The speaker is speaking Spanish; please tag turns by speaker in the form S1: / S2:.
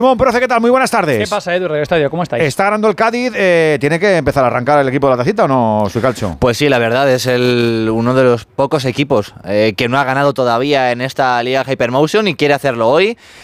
S1: Simón Proce, ¿qué tal? Muy buenas tardes.
S2: ¿Qué pasa, Edu, Radio Estadio? ¿Cómo estáis?
S1: Está ganando el Cádiz. ¿Tiene que empezar a arrancar el equipo de la tacita o no, Suicalcho?
S3: Pues sí, la verdad, es uno de los pocos equipos que no ha ganado todavía en esta Liga Hypermotion y quiere hacerlo hoy.